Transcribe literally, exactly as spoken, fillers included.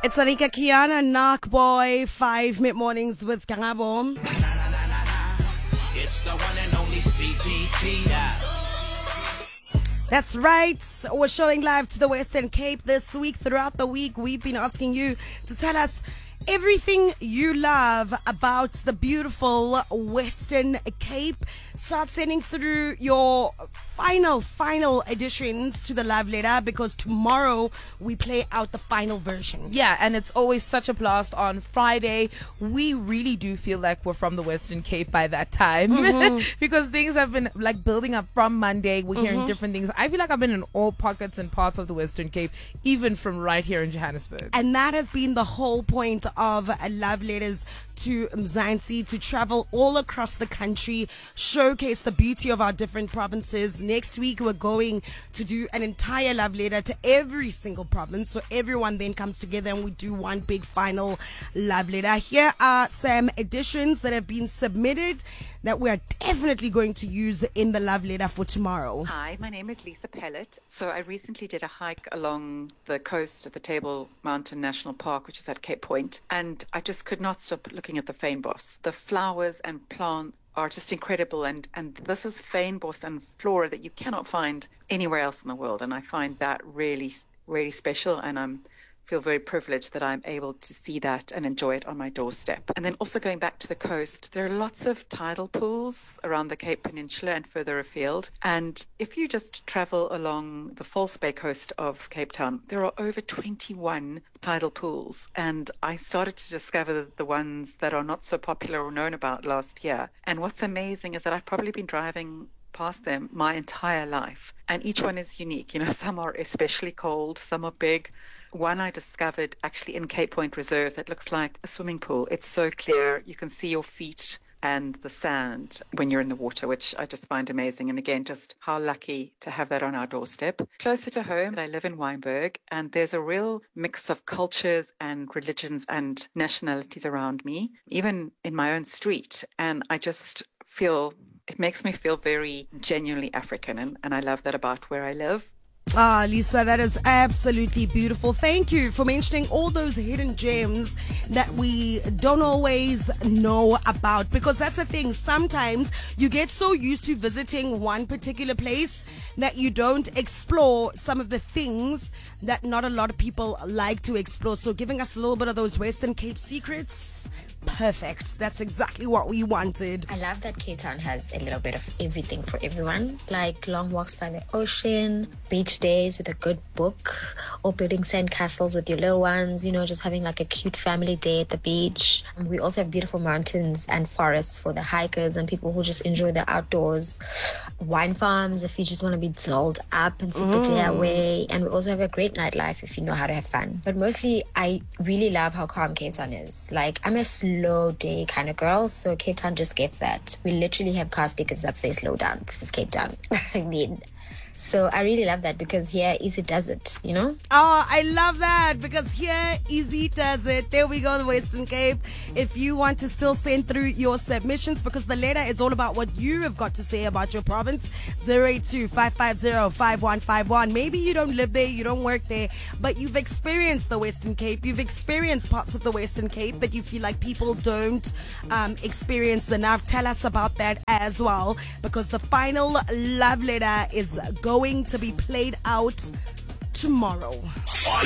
It's Anika Kiana, Knock Boy, five mid mornings with Kangabo. It's the one and only C P T. That's right. We're showing live to the Western Cape this week. Throughout the week, we've been asking you to tell us everything you love about the beautiful Western Cape. Start sending through your final, final additions to the love letter, because tomorrow we play out the final version. Yeah, and it's always such a blast on Friday. We really do feel like we're from the Western Cape by that time, mm-hmm. because things have been like building up from Monday. We're hearing mm-hmm. different things. I feel like I've been in all pockets and parts of the Western Cape, even from right here in Johannesburg. And that has been the whole point of love letters to Mzansi, to travel all across the country, showcase the beauty of our different provinces. Next week, we're going to do an entire love letter to every single province. So everyone then comes together and we do one big final love letter. Here are some additions that have been submitted that we are definitely going to use in the love letter for tomorrow. Hi, my name is Lisa Pellet. So I recently did a hike along the coast of the Table Mountain National Park, which is at Cape Point, and I just could not stop looking at the fynbos. The flowers and plants are just incredible, and, and this is fynbos and flora that you cannot find anywhere else in the world, and I find that really, really special, and I'm feel very privileged that I'm able to see that and enjoy it on my doorstep. And then also going back to the coast, there are lots of tidal pools around the Cape Peninsula and further afield. And if you just travel along the False Bay coast of Cape Town, there are over twenty-one tidal pools. And I started to discover the ones that are not so popular or known about last year. And what's amazing is that I've probably been driving past them my entire life. And each one is unique. You know, some are especially cold, some are big. One I discovered actually in Cape Point Reserve that looks like a swimming pool. It's so clear. You can see your feet and the sand when you're in the water, which I just find amazing. And again, just how lucky to have that on our doorstep. Closer to home, I live in Wynberg, and there's a real mix of cultures and religions and nationalities around me, even in my own street. And I just feel, it makes me feel very genuinely African. And, and I love that about where I live. Ah, Lisa, that is absolutely beautiful. Thank you for mentioning all those hidden gems that we don't always know about, because that's the thing. Sometimes you get so used to visiting one particular place that you don't explore some of the things that not a lot of people like to explore. So giving us a little bit of those Western Cape secrets, perfect. That's exactly what we wanted. I love that Cape Town has a little bit of everything for everyone, like long walks by the ocean, beach days with a good book, or building sand castles with your little ones, you know, just having like a cute family day at the beach. And we also have beautiful mountains and forests for the hikers and people who just enjoy the outdoors. Wine farms if you just want to be doled up and sip mm. the day away. And we also have a great nightlife if you know how to have fun. But mostly, I really love how calm Cape Town is. Like, I'm a slow day kind of girl, so Cape Town just gets that. We literally have car stickers that say slow down because it's Cape Town. I mean, so I really love that, because here Easy does it, you know? Oh, I love that, because here Easy does it. There we go, the Western Cape. If you want to still send through your submissions, because the letter is all about what you have got to say about your province, zero eight two, five five zero, five one five one. Maybe you don't live there, you don't work there, but you've experienced the Western Cape. You've experienced parts of the Western Cape that you feel like people don't um, experience enough. Tell us about that as well, because the final love letter is going to be played out tomorrow. Are